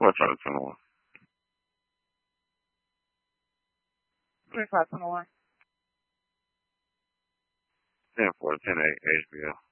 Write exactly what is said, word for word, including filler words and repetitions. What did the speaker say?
What's on the one? twenty-five twenty-one. ten four, ten eight, H B O.